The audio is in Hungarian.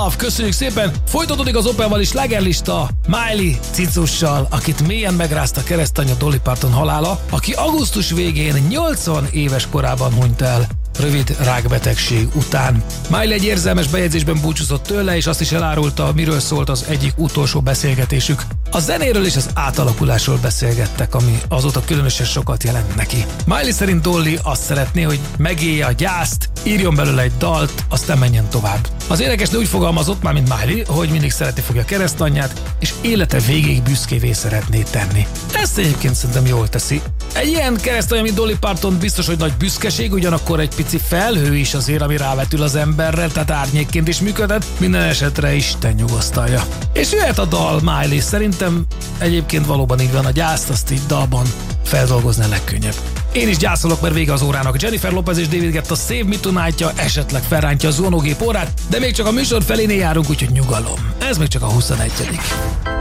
Köszönjük szépen! Folytatódik az Openval is slágerlista Miley Cicussal, akit mélyen megrázta keresztanyja Dolly Parton halála, aki augusztus végén 80 éves korában hunyt el rövid rákbetegség után. Miley egy érzelmes bejegyzésben búcsúzott tőle, és azt is elárulta, miről szólt az egyik utolsó beszélgetésük. A zenéről és az átalakulásról beszélgettek, ami azóta különösen sokat jelent neki. Miley szerint Dolly azt szeretné, hogy megélje a gyászt, írjon belőle egy dalt, aztán menjen tovább. Az énekesnő úgy fogalmazott már, mint Miley, hogy mindig szeretni fogja keresztanyját, és élete végéig büszkévé szeretné tenni. Ezt egyébként szerintem jól teszi. Egy ilyen keresztanyja, mint Dolly Parton, biztos, hogy nagy büszkeség, ugyanakkor egy pici felhő is azért, ami rávetül az emberre, tehát árnyékként is működhet, minden esetre Isten nyugosztalja. És jöhet a dal Miley, szerintem egyébként valóban így van, a gyászt azt így dalban feldolgozni a legkönnyebb. Én is gyászolok, mert vége az órának. Jennifer Lopez és David Guetta Save Me Tonight-ja esetleg felrántja a zuhanógép órát, de még csak a műsor felénél járunk, úgyhogy nyugalom. Ez még csak a 21.